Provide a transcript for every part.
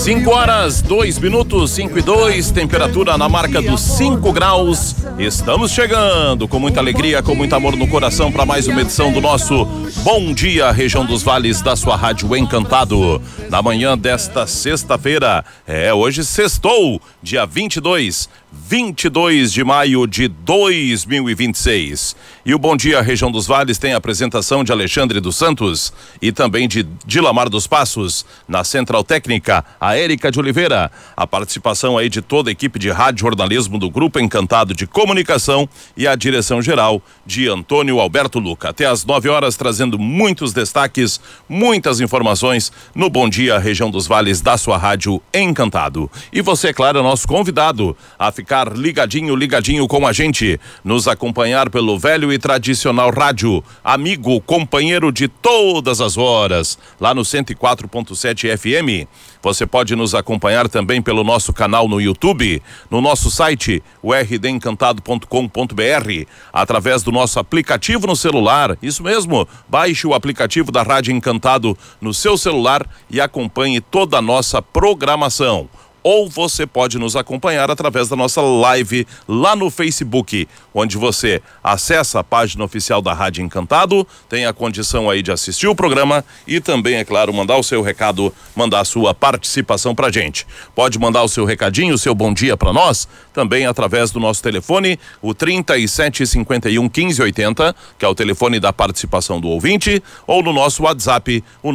5:02, 5:02, temperatura na marca dos 5 graus. Estamos chegando com muita alegria, com muito amor no coração para mais uma edição do nosso Bom Dia Região dos Vales, da sua Rádio Encantado. Na manhã desta sexta-feira, hoje sextou, dia 22 de maio de 2026. E o Bom Dia Região dos Vales tem a apresentação de Alexandre dos Santos e também de Dilamar dos Passos. Na Central Técnica, a Érica de Oliveira. A participação aí de toda a equipe de rádio jornalismo do Grupo Encantado de Comunicação e a direção geral de Antônio Alberto Luca. Até às 9 horas, trazendo muitos destaques, muitas informações no Bom Dia Região dos Vales, da sua Rádio Encantado. E você, é claro, é nosso convidado a ficar ligadinho com a gente, nos acompanhar pelo velho e tradicional rádio, amigo, companheiro de todas as horas, lá no 104.7 FM. Você pode nos acompanhar também pelo nosso canal no YouTube, no nosso site, o rdencantado.com.br, através do nosso aplicativo no celular. Isso mesmo, baixe o aplicativo da Rádio Encantado no seu celular e acompanhe toda a nossa programação. Ou você pode nos acompanhar através da nossa live lá no Facebook, onde você acessa a página oficial da Rádio Encantado, tem a condição aí de assistir o programa e também, é claro, mandar o seu recado, mandar a sua participação pra gente. Pode mandar o seu recadinho, o seu bom dia pra nós, também através do nosso telefone, o 3751-1580, que é o telefone da participação do ouvinte, ou no nosso WhatsApp, o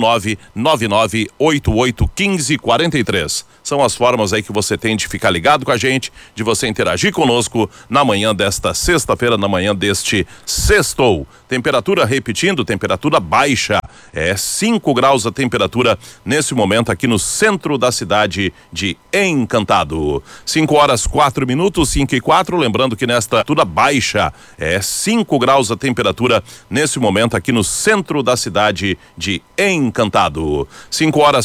999881543. São as formas aí que você tem de ficar ligado com a gente, de você interagir conosco na manhã desta sexta-feira, na manhã deste sextou. Temperatura, repetindo, temperatura baixa, 5 graus a temperatura nesse momento aqui no centro da cidade de Encantado. 5:04, 5:04, lembrando que nesta temperatura baixa, 5 graus a temperatura nesse momento aqui no centro da cidade de Encantado. 5:04,